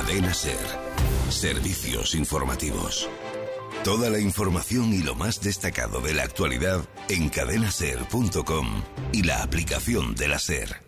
Cadena Ser. Servicios informativos. Toda la información y lo más destacado de la actualidad en cadenaser.com y la aplicación de la Ser.